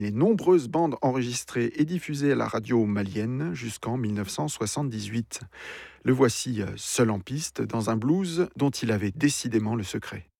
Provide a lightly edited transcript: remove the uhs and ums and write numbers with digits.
les nombreuses bandes enregistrées et diffusées à la radio malienne jusqu'en 1978. Le voici seul en piste dans un blues dont il avait décidément le secret.